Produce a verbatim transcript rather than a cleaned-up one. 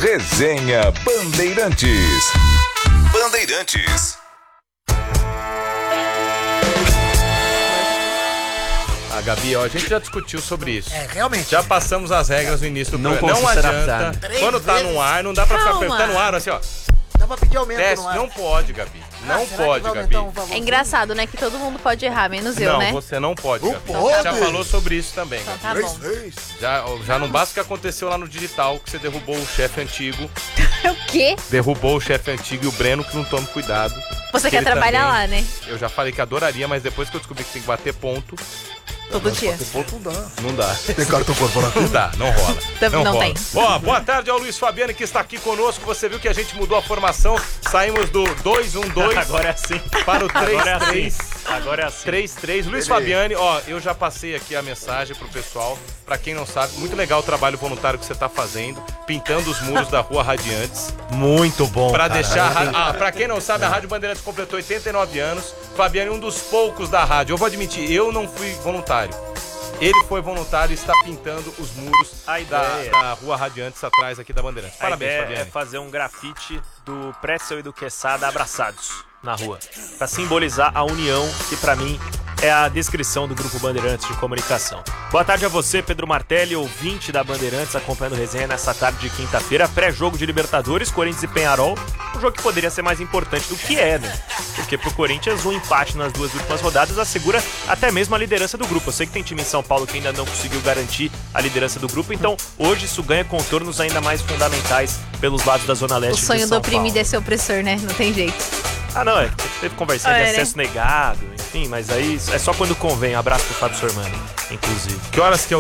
Resenha Bandeirantes. Bandeirantes. Ah, Gabi, ó, a gente já discutiu sobre isso. É, realmente. Já passamos as regras no início do Não programa. Não consigo adianta. adaptar. Quando tá no ar, não dá pra ficar Calma. apertando o ar assim, ó. Dá pra pedir aumento Teste. no ar. Não pode, Gabi. Ah, Não será que pode, vai Gabi. aumentar um valor? É engraçado, né? Que todo mundo pode errar, menos eu, Não, né? você não pode, Não Gabi. pode. Já falou sobre isso também, Então Gabi. tá bom. Três vezes. Já, já não basta o que aconteceu lá no Digital, que você derrubou o chefe antigo. O quê? Derrubou o chefe antigo e o Breno que não tome cuidado. Você Que quer ele trabalhar também- lá, né? Eu já falei que adoraria, mas depois que eu descobri que tem que bater ponto, Todo dia. Tem ponto, não dá. não dá. Tem cartão corporativo? Não dá, não rola. Não rola. tem. Ó, boa tarde ao Luiz Fabiano que está aqui conosco. Você viu que a gente mudou a formação. Saímos do dois um dois Agora é assim. para o três Agora é três. assim. Agora é assim. três três. Luiz Fabiani, ó, eu já passei aqui a mensagem pro pessoal. Pra quem não sabe, muito legal o trabalho voluntário que você tá fazendo, pintando os muros da Rua Radiantes. Muito bom. Pra cara. deixar. a ra- Ah, pra quem não sabe, a Rádio Bandeirantes completou oitenta e nove anos. Fabiano é um dos poucos da rádio. Eu vou admitir, eu não fui voluntário. Ele foi voluntário e está pintando os muros A da, ideia- da Rua Radiantes atrás aqui da Bandeirantes. A Parabéns, ideia é Fabiano. fazer um grafite do Pretzel e do Quesada abraçados na rua. Pra simbolizar a união que pra mim é a descrição do Grupo Bandeirantes de Comunicação. Boa tarde a você, Pedro Martelli, ouvinte da Bandeirantes, acompanhando o resenha nessa tarde de quinta-feira, pré-jogo de Libertadores, Corinthians e Peñarol, um jogo que poderia ser mais importante do que é, né? Porque pro Corinthians, um empate nas duas últimas rodadas assegura até mesmo a liderança do grupo. Eu sei que tem time em São Paulo que ainda não conseguiu garantir a liderança do grupo, então hoje isso ganha contornos ainda mais fundamentais pelos lados da Zona O Leste de sonho São do oprimido Paulo. é ser opressor, né? Não tem jeito. Ah, não, é. Teve conversinha Ah, de é, né? acesso negado, enfim, mas aí é só quando convém. Abraço pro Fábio Sormani, inclusive. Que horas que é o